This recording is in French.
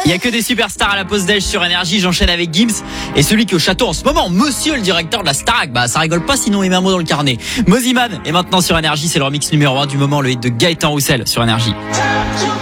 Il y a que des superstars à la pause déj sur Énergie. J'enchaîne avec Gims et celui qui est au château en ce moment, monsieur le directeur de la Starac. Bah ça rigole pas, sinon il met un mot dans le carnet. Mosiman est maintenant sur Énergie, c'est le remix numéro 1 du moment, le hit de Gaëtan Roussel sur Énergie.